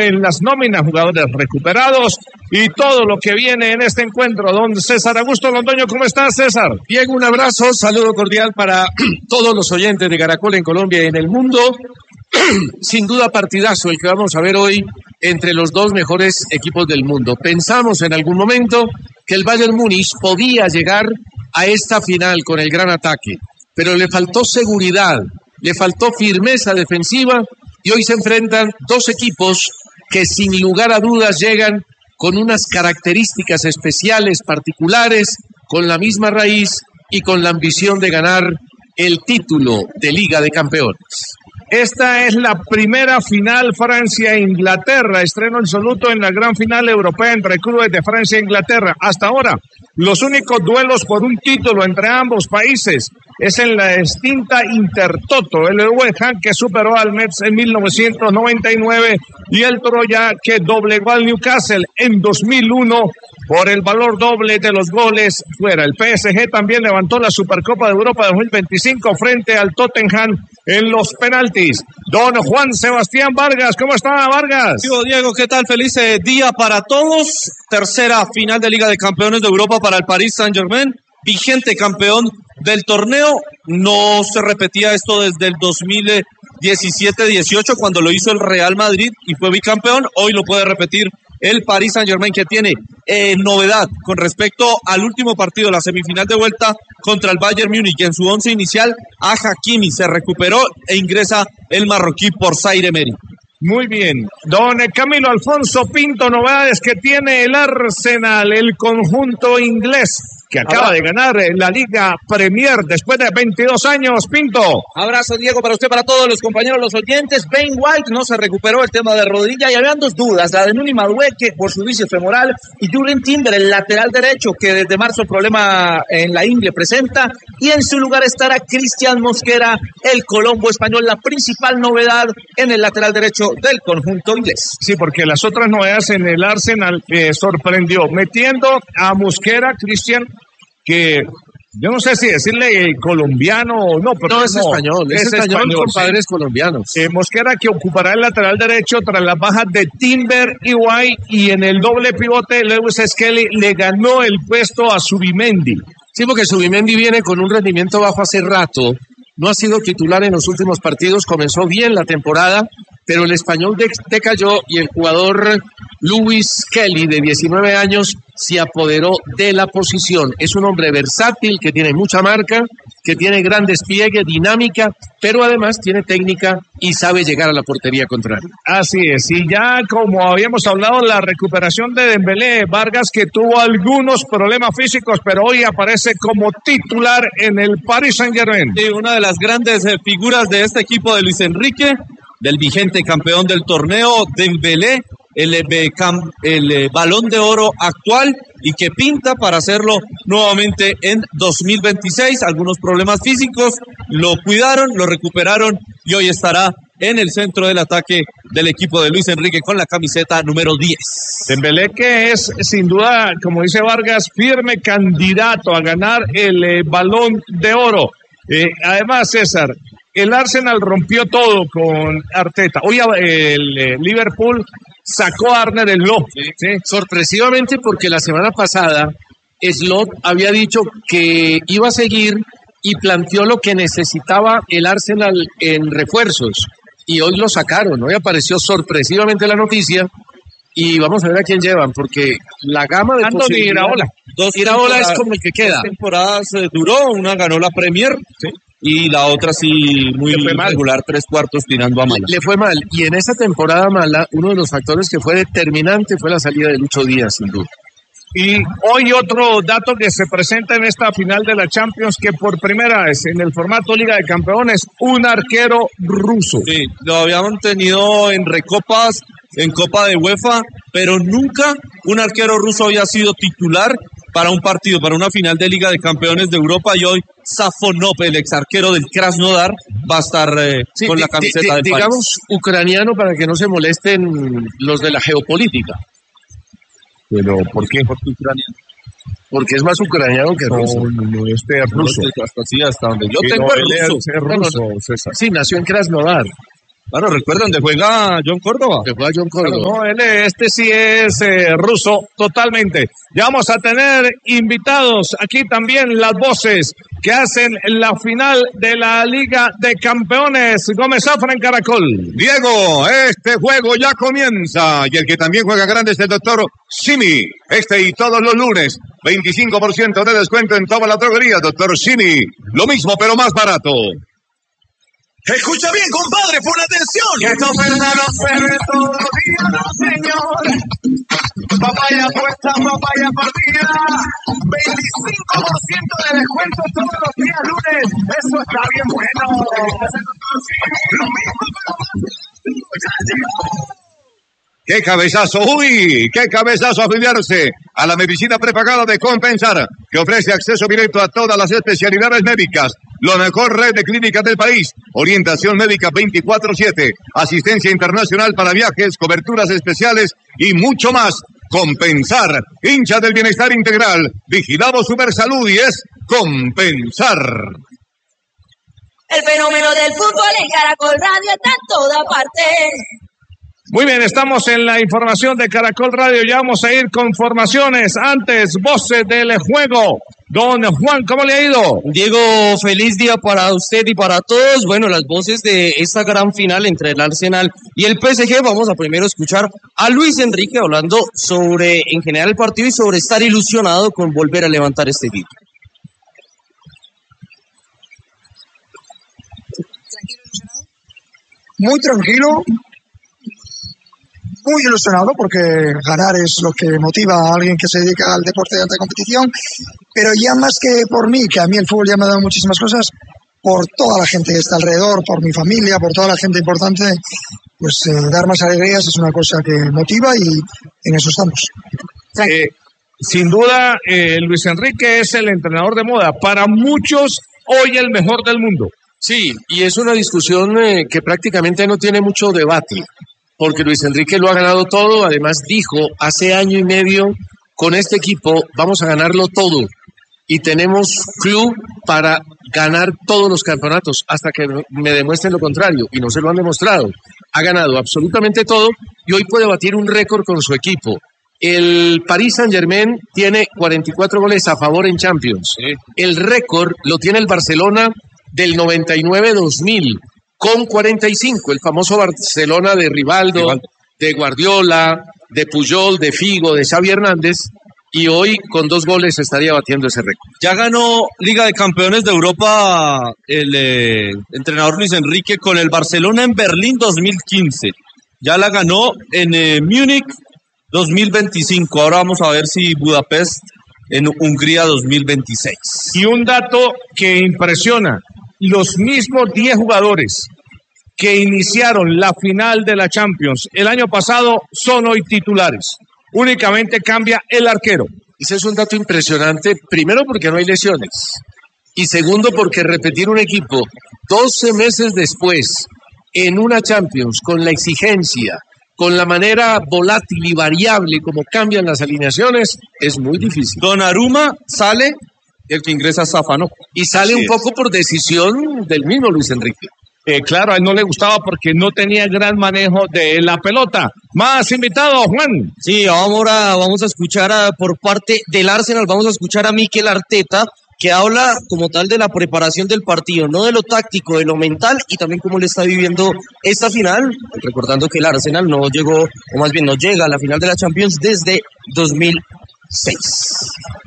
en las nóminas, jugadores recuperados y todo lo que viene en este encuentro. Don César Augusto Londoño, ¿cómo estás, César? Bien, un abrazo, saludo cordial para todos los oyentes de Caracol en Colombia y en el mundo. Sin duda partidazo el que vamos a ver hoy entre los dos mejores equipos del mundo. Pensamos en algún momento que el Bayern Múnich podía llegar a esta final con el gran ataque, pero le faltó seguridad, le faltó firmeza defensiva y hoy se enfrentan dos equipos que sin lugar a dudas llegan con unas características especiales, particulares, con la misma raíz y con la ambición de ganar el título de Liga de Campeones. Esta es la primera final Francia-Inglaterra, estreno absoluto en la gran final europea entre clubes de Francia e Inglaterra. Hasta ahora, los únicos duelos por un título entre ambos países es en la extinta Intertoto, el West Ham que superó al Metz en 1999 y el Troya que doblegó al Newcastle en 2001 por el valor doble de los goles fuera. El PSG también levantó la Supercopa de Europa 2025 frente al Tottenham en los penaltis. Don Juan Sebastián Vargas, ¿cómo está, Vargas? Diego, ¿qué tal? Feliz día para todos. Tercera final de Liga de Campeones de Europa para el Paris Saint-Germain, vigente campeón del torneo. No se repetía esto desde el 2017-18 cuando lo hizo el Real Madrid y fue bicampeón. Hoy lo puede repetir el Paris Saint-Germain, que tiene novedad con respecto al último partido, la semifinal de vuelta contra el Bayern Múnich. En su once inicial, a Hakimi se recuperó e ingresa el marroquí por Zaire Emery. Muy bien. Don Camilo Alfonso Pinto, novedades que tiene el Arsenal, el conjunto inglés, que acaba de ganar la Liga Premier después de 22 años. Pinto. Abrazo, Diego, para usted, para todos los compañeros, los oyentes. Ben White no se recuperó el tema de rodilla y habían dos dudas, la de Nuni Madueke por su vicio femoral y Julian Timber, el lateral derecho, que desde marzo problema en la ingle presenta, y en su lugar estará Cristian Mosquera, el colombo español, la principal novedad en el lateral derecho del conjunto inglés. Sí, porque las otras novedades en el Arsenal sorprendió, metiendo a Mosquera, Cristian, que yo no sé si decirle colombiano o no, pero no, es español con padres colombianos. Mosquera, que ocupará el lateral derecho tras las bajas de Timber y White, y en el doble pivote Lewis Skelly le ganó el puesto a Zubimendi. Sí, porque Zubimendi viene con un rendimiento bajo hace rato, no ha sido titular en los últimos partidos, comenzó bien la temporada, pero el español decayó y el jugador Lewis Kelly, de 19 años, se apoderó de la posición. Es un hombre versátil, que tiene mucha marca, que tiene gran despliegue, dinámica, pero además tiene técnica y sabe llegar a la portería contraria. Así es, y ya como habíamos hablado, la recuperación de Dembélé, Vargas, que tuvo algunos problemas físicos, pero hoy aparece como titular en el Paris Saint-Germain. Sí, una de las grandes figuras de este equipo de Luis Enrique, del vigente campeón del torneo, Dembélé, el Balón de Oro actual y que pinta para hacerlo nuevamente en 2026. Algunos problemas físicos, lo cuidaron, lo recuperaron y hoy estará en el centro del ataque del equipo de Luis Enrique con la camiseta número 10. Dembélé, que es sin duda, como dice Vargas, firme candidato a ganar el Balón de Oro. Además, César, el Arsenal rompió todo con Arteta. Hoy el Liverpool sacó a Arne del Slot. ¿Sí? Sorpresivamente, porque la semana pasada Slot había dicho que iba a seguir y planteó lo que necesitaba el Arsenal en refuerzos. Y hoy lo sacaron. Hoy apareció sorpresivamente la noticia. Y vamos a ver a quién llevan, porque la gama de posibilidades... Iraola es como el que queda. 2 temporadas duró, una ganó la Premier, ¿sí? Y la otra sí muy regular, 3/4 tirando a mala. Le fue mal, y en esa temporada mala, uno de los factores que fue determinante fue la salida de Lucho Díaz, sin duda. Y hoy otro dato que se presenta en esta final de la Champions, que por primera vez en el formato Liga de Campeones, un arquero ruso. Sí, lo habíamos tenido en recopas, en Copa de UEFA, pero nunca un arquero ruso había sido titular para un partido, para una final de Liga de Campeones de Europa, y hoy Safonov, el ex arquero del Krasnodar, va a estar con la camiseta del digamos, país. Ucraniano, para que no se molesten los de la geopolítica. ¿Pero por qué? ¿Por qué ucraniano? Porque es más ucraniano que ruso. No, este es ruso. Hasta donde yo tengo el ruso. Es ruso, César. Sí, nació en Krasnodar. Bueno, recuerden dónde juega John Córdoba. Que juega John Córdoba. No, este sí es ruso totalmente. Ya vamos a tener invitados aquí también las voces que hacen la final de la Liga de Campeones. Gómez Zafra en Caracol. Diego, este juego ya comienza y el que también juega grande es el doctor Simi. Este y todos los lunes, 25% de descuento en toda la droguería, doctor Simi. Lo mismo pero más barato. Escucha bien, compadre, pon atención. Que esto es verdad, no se ve todos los días, no, señor. Papaya puesta, papaya partida. 25% de descuento todos los días lunes. Eso está bien bueno. Lo mismo, pero más. Ya llegó. ¡Qué cabezazo! ¡Uy! ¡Qué cabezazo afiliarse a la medicina prepagada de Compensar, que ofrece acceso directo a todas las especialidades médicas, la mejor red de clínicas del país, orientación médica 24/7, asistencia internacional para viajes, coberturas especiales y mucho más. Compensar, hincha del bienestar integral, vigilado Supersalud y es Compensar. El fenómeno del fútbol en Caracol Radio está en toda parte. Muy bien, estamos en la información de Caracol Radio. Ya vamos a ir con formaciones. Antes, voces del juego. Don Juan, ¿cómo le ha ido? Diego, feliz día para usted y para todos. Bueno, las voces de esta gran final entre el Arsenal y el PSG. Vamos a primero escuchar a Luis Enrique hablando sobre, en general, el partido y sobre estar ilusionado con volver a levantar este título. Muy tranquilo, muy ilusionado porque ganar es lo que motiva a alguien que se dedica al deporte de alta competición, pero ya más que por mí, que a mí el fútbol ya me ha dado muchísimas cosas, por toda la gente que está alrededor, por mi familia, por toda la gente importante, pues dar más alegrías es una cosa que motiva y en eso estamos. Sin duda, Luis Enrique es el entrenador de moda. Para muchos, hoy el mejor del mundo. Sí, y es una discusión que prácticamente no tiene mucho debate, porque Luis Enrique lo ha ganado todo. Además dijo hace año y medio, con este equipo vamos a ganarlo todo y tenemos club para ganar todos los campeonatos hasta que me demuestren lo contrario, y no se lo han demostrado. Ha ganado absolutamente todo y hoy puede batir un récord con su equipo. El Paris Saint-Germain tiene 44 goles a favor en Champions. Sí. El récord lo tiene el Barcelona del 99-2000 con 45, el famoso Barcelona de Rivaldo, de Guardiola, de Puyol, de Figo, de Xavi Hernández, y hoy con 2 goles estaría batiendo ese récord. Ya ganó Liga de Campeones de Europa el entrenador Luis Enrique con el Barcelona en Berlín 2015. Ya la ganó en Múnich 2025. Ahora vamos a ver si Budapest en Hungría 2026. Y un dato que impresiona. Los mismos 10 jugadores que iniciaron la final de la Champions el año pasado son hoy titulares. Únicamente cambia el arquero. Ese es un dato impresionante, primero porque no hay lesiones, y segundo porque repetir un equipo 12 meses después en una Champions con la exigencia, con la manera volátil y variable como cambian las alineaciones, es muy difícil. Donnarumma sale, el que ingresa es Zafano. Y sale un poco por decisión del mismo Luis Enrique. Claro, a él no le gustaba porque no tenía gran manejo de la pelota. Más invitado, Juan. Sí, ahora vamos a escuchar por parte del Arsenal, vamos a escuchar a Mikel Arteta, que habla como tal de la preparación del partido, no de lo táctico, de lo mental y también cómo le está viviendo esta final, recordando que el Arsenal no llegó, o más bien no llega a la final de la Champions desde 2006.